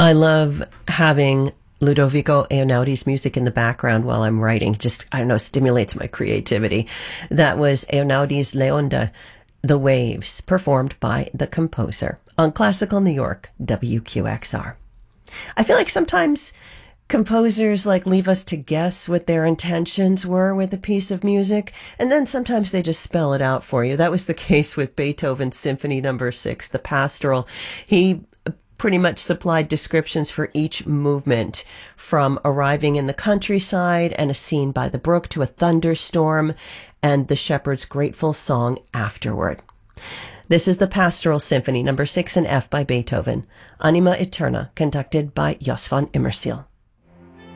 I love having Ludovico Einaudi's music in the background while I'm writing. Just, I don't know, stimulates my creativity. That was Eunaudi's Leonda, The Waves, performed by the composer on Classical New York, WQXR. I feel like sometimes composers leave us to guess what their intentions were with a piece of music, and then sometimes they just spell it out for you. That was the case with Beethoven's Symphony No. 6, the Pastoral. He pretty much supplied descriptions for each movement, from arriving in the countryside and a scene by the brook to a thunderstorm and the shepherd's grateful song afterward. This is the Pastoral Symphony No. 6 in F by Beethoven, Anima Eterna, conducted by Jos van Immersiel.